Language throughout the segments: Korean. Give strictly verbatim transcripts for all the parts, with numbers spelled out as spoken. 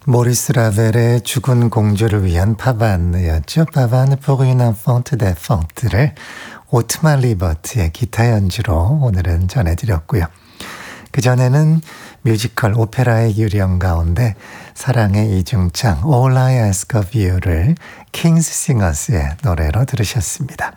모리스 라벨의 죽은 공주를 위한 파반느였죠. 파반 pour une enfant défunte를 오트만 리버트의 기타 연주로 오늘은 전해드렸고요. 그전에는 뮤지컬 오페라의 유령 가운데 사랑의 이중창 All I Ask of You를 킹스 싱어스의 노래로 들으셨습니다.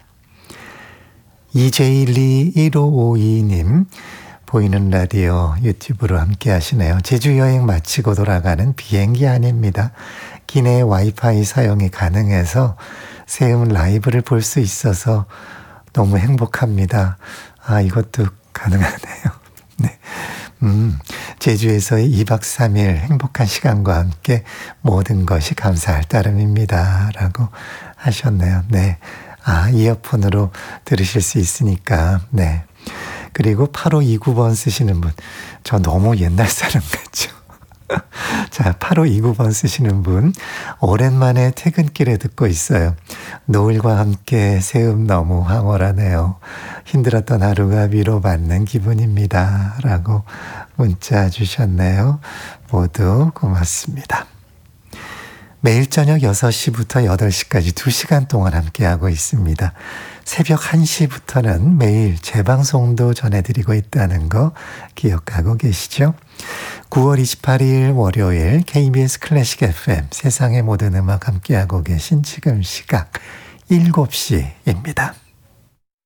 이제일리 일오오이 님 보이는 라디오 유튜브로 함께 하시네요. 제주 여행 마치고 돌아가는 비행기 안입니다. 기내 와이파이 사용이 가능해서 세음 라이브를 볼 수 있어서 너무 행복합니다. 아, 이것도 가능하네요. 네. 음, 제주에서의 이박 삼일 행복한 시간과 함께 모든 것이 감사할 따름입니다. 라고 하셨네요. 네. 아, 이어폰으로 들으실 수 있으니까, 네. 그리고 팔오이구 번 쓰시는 분, 저 너무 옛날 사람 같죠? 자, 팔오이구 번 쓰시는 분, 오랜만에 퇴근길에 듣고 있어요. 노을과 함께 새음 너무 황홀하네요. 힘들었던 하루가 위로받는 기분입니다. 라고 문자 주셨네요. 모두 고맙습니다. 매일 저녁 여섯 시부터 여덟 시까지 두 시간 동안 함께하고 있습니다. 새벽 한 시부터는 매일 재방송도 전해드리고 있다는 거 기억하고 계시죠? 구월 이십팔일 월요일 케이비에스 클래식 에프엠 세상의 모든 음악 함께하고 계신 지금 시각 일곱 시입니다.